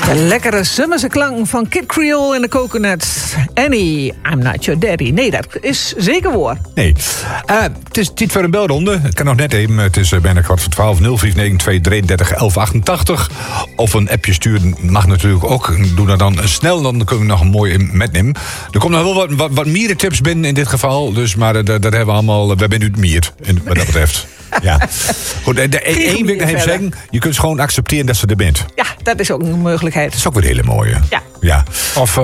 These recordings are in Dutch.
De lekkere zomerse klanken van Kid Creole en de Coconuts. Annie, I'm not your daddy. Nee, dat is zeker waar. Nee. Het is tijd voor een belronde. Het kan nog net even. Het is bijna 11:15. 0492 33 1188. Of een appje sturen mag natuurlijk ook. Doe dat dan snel, dan kunnen we nog een mooi metnemen. Er komt nog wel wat mierentips binnen in dit geval. Dus, maar dat hebben we allemaal. We hebben nu het mier, wat dat betreft. Ja. Goed, één wil ik nog even zeggen. Je kunt gewoon accepteren dat ze er bent. Ja, dat is ook een mogelijkheid. Dat is ook weer een hele mooie. Ja. Of...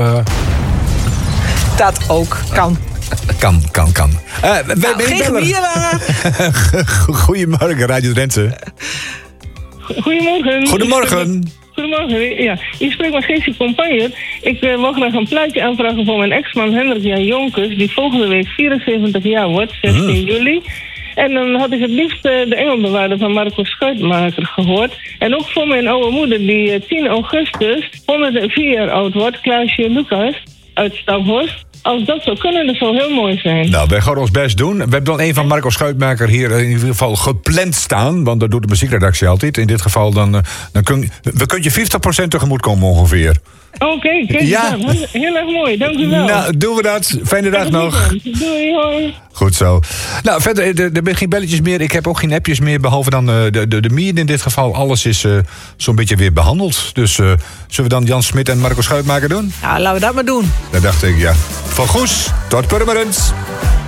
dat ook kan. Kan. Geen gemierenwanger. Goedemorgen, Radio Drenthe. Goedemorgen. Goedemorgen. Goedemorgen, ja. Je spreekt met Geesje Compagnie. Ik wil graag een plaatje aanvragen voor mijn ex-man Hendrik Jan Jonkers, die volgende week 74 jaar wordt, 16 juli. En dan had ik het liefst de Engelbewaarder van Marco Schuitmaker gehoord. En ook voor mijn oude moeder, die 10 augustus 104 jaar oud wordt, Klaasje Lucas uit Staphorst. Als dat zou kunnen, dat zou heel mooi zijn. Nou, wij gaan ons best doen. We hebben dan een van Marco Schuitmaker hier in ieder geval gepland staan. Want dat doet de muziekredactie altijd. In dit geval dan kun je 50% tegemoet komen ongeveer. Oké, ja. Heel erg mooi, dank u wel. Nou, doen we dat. Fijne dag nog. Doei, hoi. Goed zo. Nou, verder, er zijn geen belletjes meer. Ik heb ook geen appjes meer, behalve dan de mier in dit geval. Alles is zo'n beetje weer behandeld. Dus zullen we dan Jan Smit en Marco Schuitmaker doen? Nou, laten we dat maar doen. Dan dacht ik, ja. Van Goes tot Purmerend.